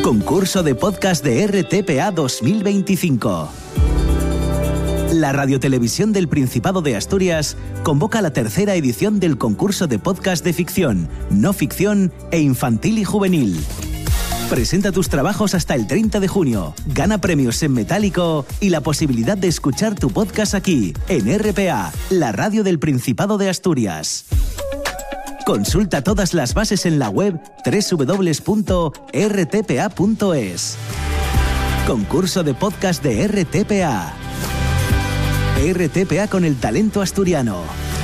Concurso de podcast de RTPA 2025. La Radiotelevisión del Principado de Asturias convoca la tercera edición del concurso de podcast de ficción, no ficción e infantil y juvenil. Presenta tus trabajos hasta el 30 de junio, gana premios en metálico y la posibilidad de escuchar tu podcast aquí, en RPA, la radio del Principado de Asturias. Consulta todas las bases en la web www.rtpa.es. Concurso de podcast de RTPA. RTPA con el talento asturiano.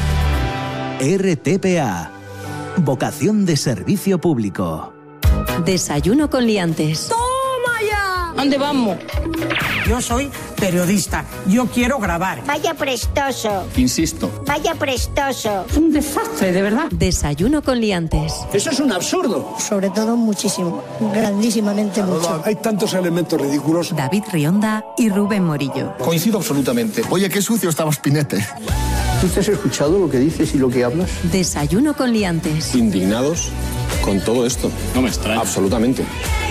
RTPA. Vocación de servicio público. Desayuno con liantes. ¡Toma ya! ¿Dónde vamos? Yo soy periodista. Yo quiero grabar. Vaya prestoso. Insisto. Vaya prestoso. Es un desastre, de verdad. Desayuno con liantes. Eso es un absurdo. Sobre todo muchísimo. Grandísimamente mucho. Hay tantos elementos ridículos. David Rionda y Rubén Morillo. Coincido absolutamente. Oye, qué sucio estaba Spinete. ¿Tú te has escuchado lo que dices y lo que hablas? Desayuno con liantes. Indignados con todo esto. No me extraña. Absolutamente.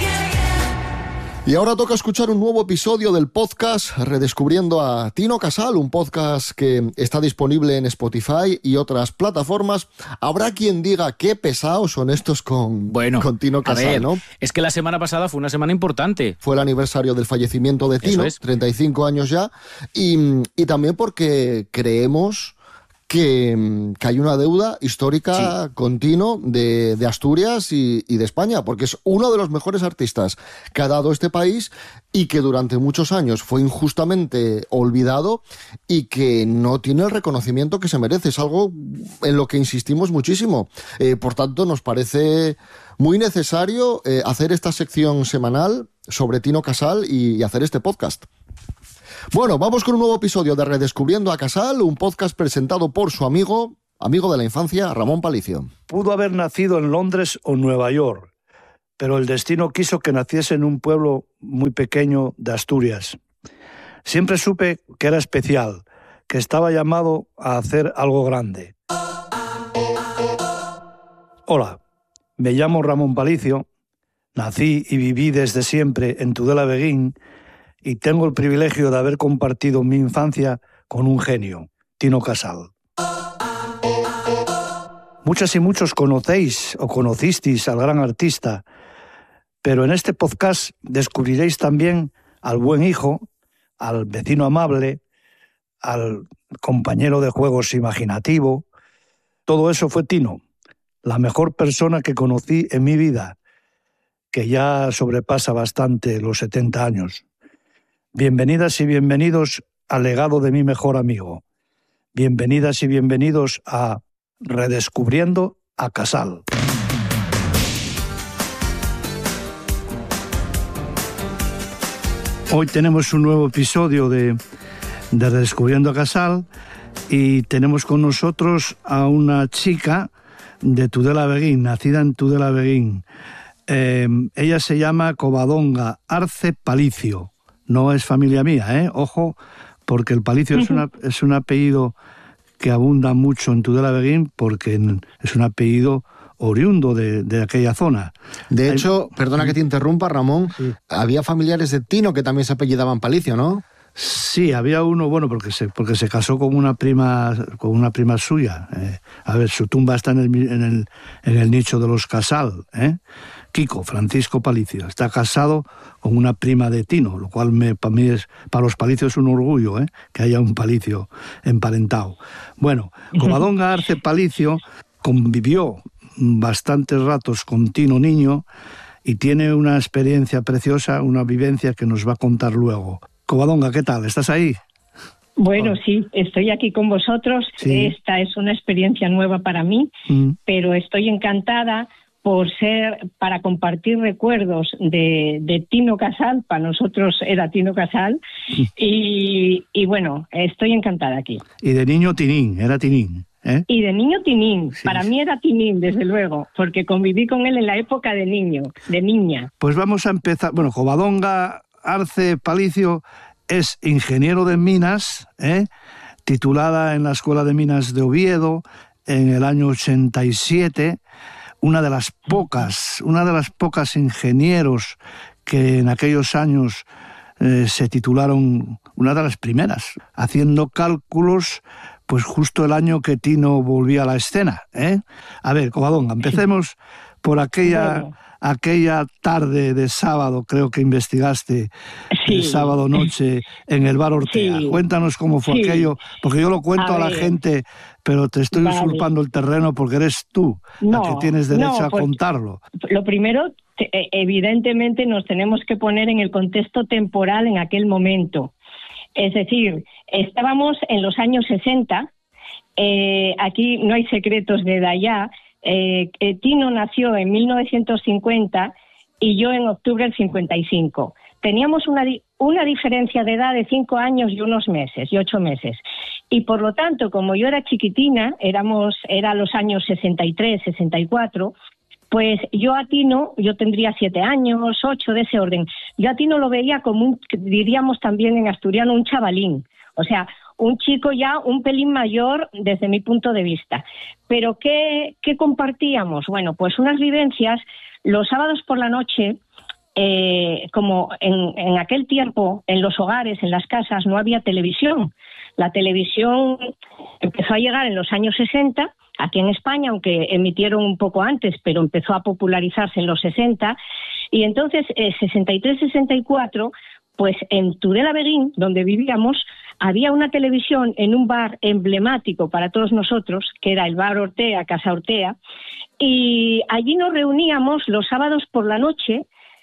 Y ahora toca escuchar un nuevo episodio del podcast Redescubriendo a Tino Casal, un podcast que está disponible en Spotify y otras plataformas. Habrá quien diga qué pesados son estos con Tino Casal, a ver, ¿no? Es que la semana pasada fue una semana importante. Fue el aniversario del fallecimiento de Tino, 35 años ya, y también porque creemos que hay una deuda histórica con Tino de Asturias y de España, porque es uno de los mejores artistas que ha dado este país y que durante muchos años fue injustamente olvidado y que no tiene el reconocimiento que se merece. Es algo en lo que insistimos muchísimo. Por tanto, nos parece muy necesario hacer esta sección semanal sobre Tino Casal y hacer este podcast. Bueno, vamos con un nuevo episodio de Redescubriendo a Casal, un podcast presentado por su amigo de la infancia, Ramón Palicio. Pudo haber nacido en Londres o Nueva York, pero el destino quiso que naciese en un pueblo muy pequeño de Asturias. Siempre supe que era especial, que estaba llamado a hacer algo grande. Hola, me llamo Ramón Palicio, nací y viví desde siempre en Tudela-Beguín, y tengo el privilegio de haber compartido mi infancia con un genio, Tino Casal. Muchas y muchos conocéis o conocisteis al gran artista, pero en este podcast descubriréis también al buen hijo, al vecino amable, al compañero de juegos imaginativo. Todo eso fue Tino, la mejor persona que conocí en mi vida, que ya sobrepasa bastante los 70 años. Bienvenidas y bienvenidos al legado de mi mejor amigo. Bienvenidas y bienvenidos a Redescubriendo a Casal. Hoy tenemos un nuevo episodio de Redescubriendo a Casal y tenemos con nosotros a una chica de Tudela-Beguín, nacida en Tudela-Beguín. Ella se llama Covadonga Arce Palicio. No es familia mía, ojo, porque el Palicio es un apellido que abunda mucho en Tudela-Beguín porque es un apellido oriundo de aquella zona. De hecho, perdona que te interrumpa, Ramón, sí. Había familiares de Tino que también se apellidaban Palicio, ¿no? Sí, había uno, bueno, porque se casó con una prima suya. A ver, su tumba está en el nicho de los Casal, Kiko, Francisco Palicio, está casado con una prima de Tino, lo cual para los Palicios es un orgullo, que haya un Palicio emparentado. Bueno, Covadonga Arce Palicio convivió bastantes ratos con Tino niño y tiene una experiencia preciosa, una vivencia que nos va a contar luego. Covadonga, ¿qué tal? ¿Estás ahí? Bueno, sí, estoy aquí con vosotros. Sí. Esta es una experiencia nueva para mí, pero estoy encantada para compartir recuerdos de Tino Casal. Para nosotros era Tino Casal y bueno, estoy encantada aquí. Y de niño Tinín, era Tinín. Y de niño Tinín, sí. Para mí era Tinín, desde luego, porque conviví con él en la época de niña. Pues vamos a empezar. Bueno, Covadonga Arce Palicio es ingeniero de minas, titulada en la Escuela de Minas de Oviedo en el año 87, una de las pocas ingenieros que en aquellos años se titularon, una de las primeras, haciendo cálculos, pues justo el año que Tino volvía a la escena, ¿eh? A ver, Covadonga, empecemos por aquella tarde de sábado, creo que investigaste, el sábado noche en el bar Ortea. Cuéntanos cómo fue aquello, porque yo lo cuento a la gente, pero te estoy usurpando el terreno porque eres tú la que tienes derecho a contarlo. Lo primero, evidentemente nos tenemos que poner en el contexto temporal en aquel momento. Es decir, estábamos en los años 60, aquí no hay secretos de edad ya. Tino nació en 1950 y yo en octubre del 55. Teníamos una diferencia de edad de 5 años y 8 meses. Y por lo tanto, como yo era chiquitina, era los años 63, 64, pues yo a Tino, yo tendría 7 años, 8, de ese orden. Yo a Tino lo veía como diríamos también en asturiano, un chavalín. O sea, un chico ya un pelín mayor desde mi punto de vista. Pero ¿qué compartíamos? Bueno, pues unas vivencias. Los sábados por la noche, como en aquel tiempo, en los hogares, en las casas, no había televisión. La televisión empezó a llegar en los años 60, aquí en España, aunque emitieron un poco antes, pero empezó a popularizarse en los 60. Y entonces, 63-64, pues en Tudela-Beguín, donde vivíamos, había una televisión en un bar emblemático para todos nosotros, que era el bar Ortea, Casa Ortea, y allí nos reuníamos los sábados por la noche.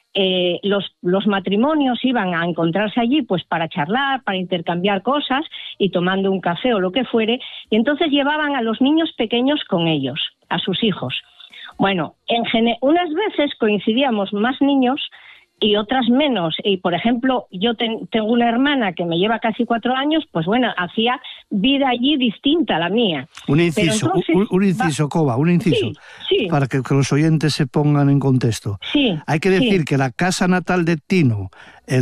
Los matrimonios iban a encontrarse allí pues para charlar, para intercambiar cosas y tomando un café o lo que fuere, y entonces llevaban a los niños pequeños con ellos, a sus hijos. Bueno, unas veces coincidíamos más niños y otras menos. Y, por ejemplo, yo tengo una hermana que me lleva casi 4 años, pues bueno, hacía vida allí distinta a la mía. Un inciso, Cova, sí. Para que los oyentes se pongan en contexto. Sí, hay que decir que la casa natal de Tino,